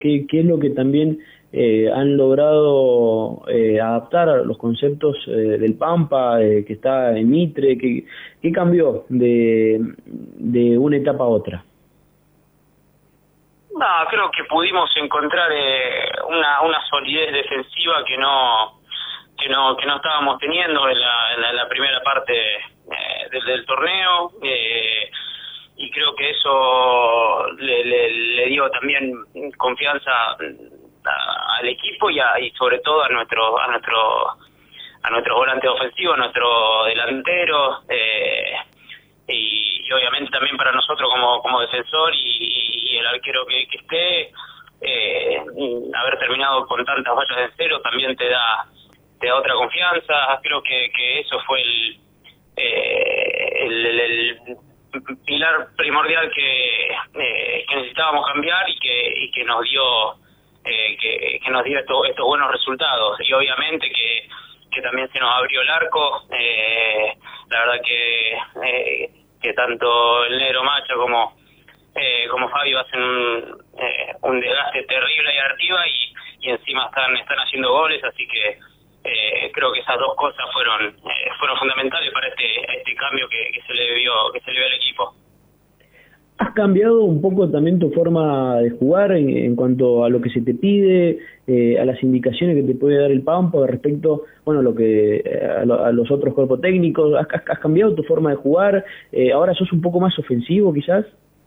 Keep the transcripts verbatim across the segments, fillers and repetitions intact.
¿Qué, qué es lo que también eh, han logrado eh, adaptar a los conceptos eh, del Pampa, eh, que está en Mitre? ¿Qué, qué cambió de, de una etapa a otra? No, creo que pudimos encontrar eh, una, una solidez defensiva que no que no que no estábamos teniendo en la, en la, en la primera parte eh, del, del torneo, eh, y creo que eso le, le, le dio también confianza a, al equipo y, a, y sobre todo a nuestro a nuestro a nuestros volantes ofensivos, a nuestro delantero, eh, y, y obviamente también para nosotros como como defensor y, y el arquero que, que esté, eh, haber terminado con tantas vallas en cero también te da te da otra confianza. Creo que, que eso fue el, eh, el, el, el pilar primordial que, eh, que necesitábamos cambiar y que y que nos dio eh, que, que nos dio esto, estos buenos resultados, y obviamente que que también se nos abrió el arco. Eh, la verdad que eh, que tanto el Negro Macha como eh, como Fabio hacen un, eh, un desgaste terrible ahí arriba, y, y encima están están haciendo goles, así que eh, creo que esas dos cosas fueron eh, fueron fundamentales para este este cambio que, que se le vio que se le vio al equipo. ¿Has cambiado un poco también tu forma de jugar en, en cuanto a lo que se te pide, eh, a las indicaciones que te puede dar el Pampa respecto, bueno, a lo que a, lo, a los otros cuerpos técnicos? ¿Has, has, has cambiado tu forma de jugar? Eh, ¿Ahora sos un poco más ofensivo, quizás?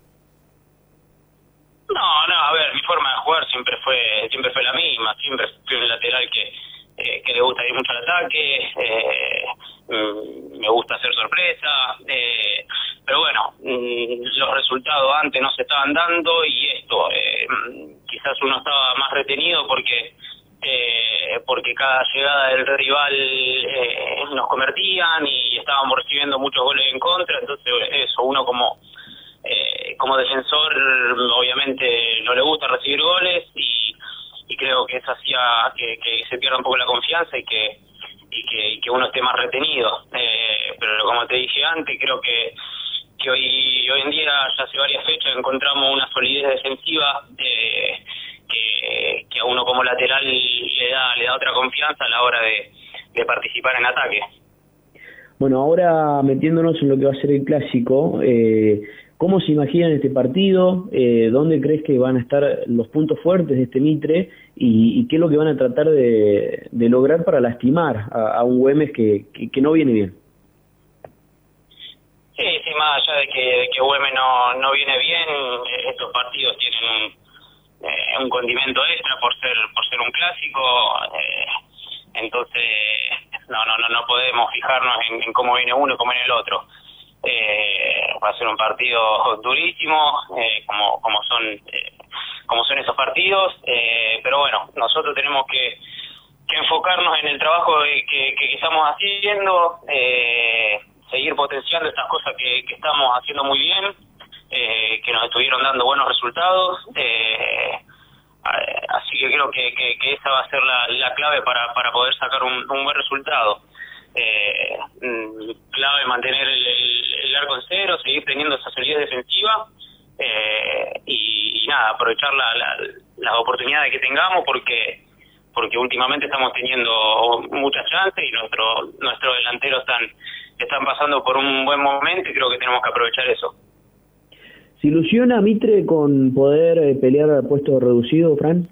No, no, a ver, mi forma de jugar siempre fue siempre fue la misma. Siempre fui un lateral que eh, que le gusta ir mucho al ataque, eh, me gusta hacer sorpresa, eh, pero bueno, los resultados antes no se estaban dando, y esto eh, quizás uno estaba más retenido porque eh, porque cada llegada del rival eh, nos convertían y estábamos recibiendo muchos goles en contra. Entonces eso, uno como eh, como defensor obviamente no le gusta recibir goles, y, y creo que eso hacía que, que se pierda un poco la confianza y que y que, y que uno esté más retenido. Eh, pero como te dije antes, creo que que hoy hoy en día, ya hace varias fechas, encontramos una solidez defensiva eh, que, que a uno como lateral le da le da otra confianza a la hora de, de participar en ataque. Bueno, ahora metiéndonos en lo que va a ser el clásico, eh, ¿cómo se imaginan este partido? Eh, ¿Dónde crees que van a estar los puntos fuertes de este Mitre? ¿Y, y qué es lo que van a tratar de, de lograr para lastimar a, a un Güemes que, que, que no viene bien? Sí, sí, más allá de que, de que Güemes no, no viene bien, estos partidos tienen un, eh, un condimento extra por ser por ser un clásico. Eh, entonces, no no no no podemos fijarnos en, en cómo viene uno y cómo viene el otro. Eh, va a ser un partido durísimo, eh, como como son eh, como son esos partidos, eh, pero bueno, nosotros tenemos que, que enfocarnos en el trabajo que, que, que estamos haciendo, eh, seguir potenciando estas cosas que, que estamos haciendo muy bien, eh, que nos estuvieron dando buenos resultados, eh, así que creo que, que, que esa va a ser la, la clave para, para poder sacar un, un buen resultado. Eh, clave mantener el, el, el arco en cero, seguir teniendo esa solidez defensiva, eh, y, y nada, aprovechar la, la, las oportunidades que tengamos, porque porque últimamente estamos teniendo muchas chances y nuestro nuestros delanteros están están pasando por un buen momento, y creo que tenemos que aprovechar eso. ¿Se ilusiona Mitre con poder eh, pelear a puesto reducido, Fran?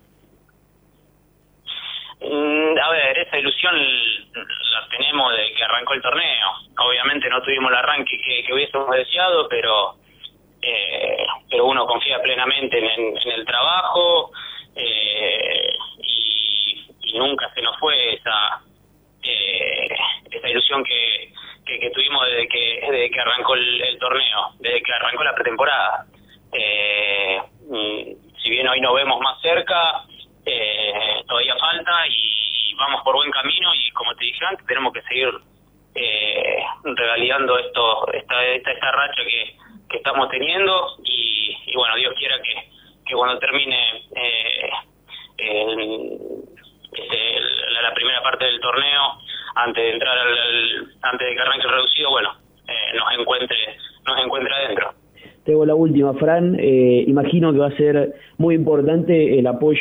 Mm, a ver, esa ilusión la tenemos desde que arrancó el torneo. Obviamente no tuvimos el arranque que, que hubiésemos deseado, pero eh, pero uno confía plenamente en, en, en el trabajo, eh, y, y nunca se nos fue esa eh, esa ilusión que, que, que tuvimos desde que desde que arrancó el, el torneo, desde que arrancó la pretemporada. Eh, si bien hoy nos vemos más cerca, eh, todavía falta, y vamos por buen camino, y como te dije antes, tenemos que seguir eh, revalidando esto esta, esta esta racha que, que estamos teniendo, y, y bueno, Dios quiera que, que cuando termine eh, el, este, la, la primera parte del torneo, antes de entrar al, al antes de que arranque el reducido, bueno, eh, nos encuentre nos encuentre adentro. te hago la última, Fran. Eh, imagino que va a ser muy importante el apoyo